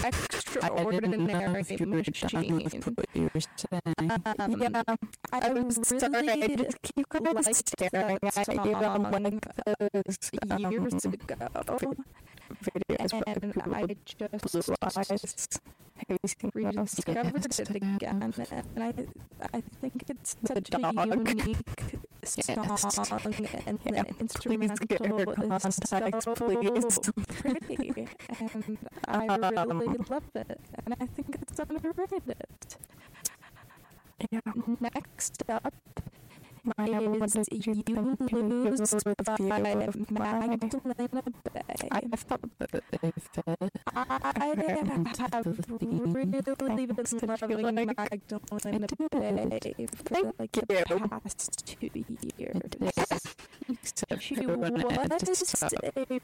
extraordinary machine. I was really keep like staring at you on one of those years ago. Videos and I just rediscovered it again, and I think it's such a unique song, and the instrumental is so pretty, and I really love it, and I think it's underrated. Yeah. Next up is You Lose by Magdalena Bay. I thought that I have really been loving Magdalena Bay for like the past 2 years. She was a really underrated artist, but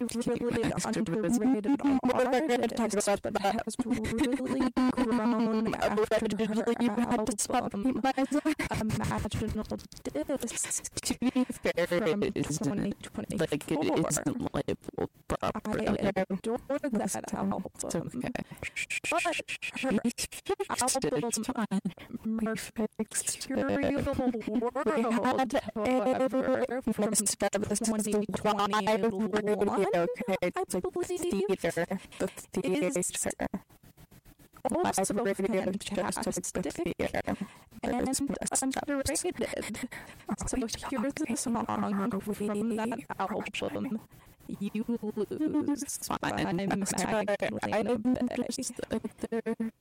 has really grown after her album Imaginal Disc, to be fair, from 2024. Like, it isn't labeled properly. I adore that album. It's okay. But her album, Mercurial World, however, from 2021, I believe, is also fantastic and underrated. So here's a song from that album, You Lose by Magdalena Bay.